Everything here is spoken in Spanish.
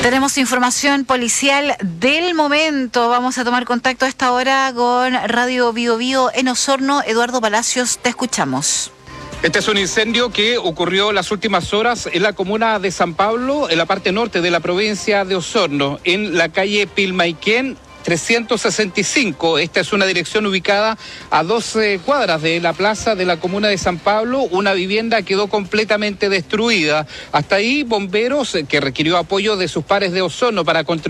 Tenemos información policial del momento. Vamos a tomar contacto a esta hora con Radio Bío Bío en Osorno. Eduardo Palacios, te escuchamos. Este es un incendio que ocurrió en las últimas horas en la comuna de San Pablo, en la parte norte de la provincia de Osorno, en la calle Pilmaiquén 365. Esta es una dirección ubicada a 12 cuadras de la plaza de la comuna de San Pablo. Una vivienda quedó completamente destruida. Hasta ahí, bomberos, que requirió apoyo de sus pares de Osorno para contribuir